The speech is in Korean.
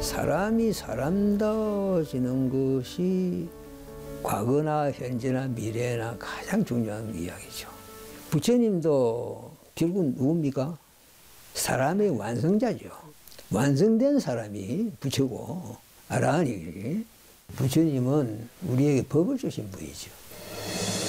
사람이 사람다워지는 것이 과거나 현재나 미래나 가장 중요한 이야기죠. 부처님도 결국은 누굽니까? 사람의 완성자죠. 완성된 사람이 부처고, 아라한이. 부처님은 우리에게 법을 주신 분이죠.